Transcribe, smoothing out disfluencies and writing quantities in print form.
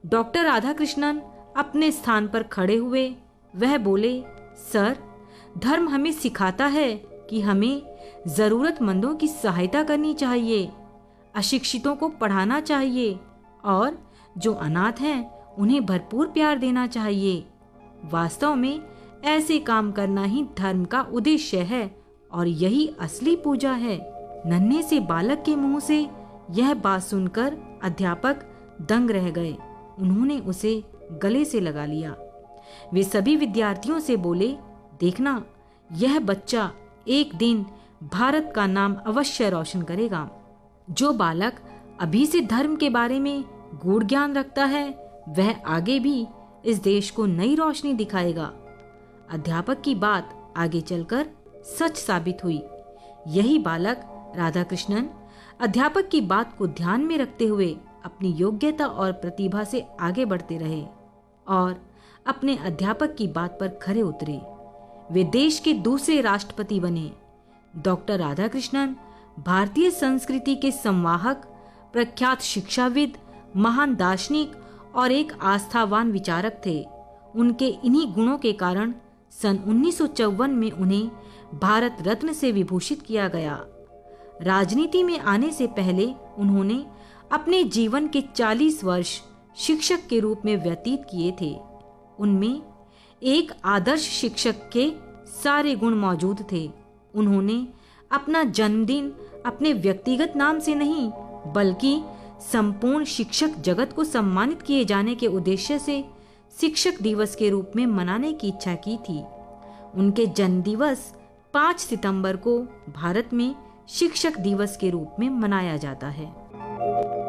Doctor Radhakrishnan अपने स्थान पर खड़े हुए। वह बोले, सर, धर्म हमें सिखाता है कि हमें जरूरतमंदों की सहायता करनी चाहिए, अशिक्षितों को पढ़ाना चाहिए और जो अनाथ हैं उन्हें भरपूर प्यार देना चाहिए। वास्तव में ऐसे काम करना ही धर्म का उद्देश्य है और यही असली पूजा है। नन्हे से बालक के मुंह से यह बात सुनकर अध्यापक दंग रह गए। उन्होंने उसे गले से लगा लिया। वे सभी विद्यार्थियों से बोले, देखना, यह बच्चा एक दिन भारत का नाम अवश्य रोशन करेगा। जो बालक अभी से धर्म के बारे में गूढ़ ज्ञान रखता है, वह आगे भी इस देश को नई रोशनी दिखाएगा। अध्यापक की बात आगे चलकर सच साबित हुई। यही बालक राधाकृष्णन अध्यापक की बात को ध्यान में रखते हुए अपनी योग्यता और प्रतिभा से आगे बढ़ते रहे और अपने अध्यापक की बात पर खरे उतरे। वे देश के दूसरे राष्ट्रपति बने। डॉक्टर राधाकृष्णन भारतीय संस्कृति के संवाहक, प्रख्यात शिक्षाविद, महान दार्शनिक और एक आस्थावान विचारक थे। उनके इन्हीं गुणों के कारण सन 1954 में उन्हें भारत रत्न से विभूषित किया गया। राजनीति में आने से पहले उन्होंने अपने जीवन के 40 वर्ष शिक्षक के रूप में व्यतीत किए थे। उनमें एक आदर्श शिक्षक के सारे गुण मौजूद थे। उन्होंने अपना जन्मदिन अपने व्यक्तिगत नाम से नहीं, बल्कि संपूर्ण शिक्षक जगत को सम्मानित किए जाने के उद्देश्य से शिक्षक दिवस के रूप में मनाने की इच्छा की थी। उनके जन्म दिवस 5 सितंबर को भारत में शिक्षक दिवस के रूप में मनाया जाता है।